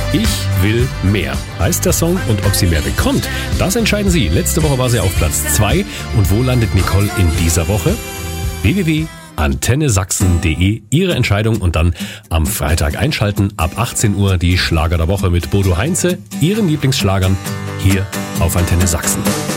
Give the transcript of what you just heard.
Ich will mehr, heißt der Song. Und ob sie mehr bekommt, das entscheiden Sie. Letzte Woche war sie auf Platz 2. Und wo landet Nicole in dieser Woche? www.antennesachsen.de, Ihre Entscheidung, und dann am Freitag einschalten. Ab 18 Uhr die Schlager der Woche mit Bodo Heinze, Ihren Lieblingsschlagern, hier auf Antenne Sachsen.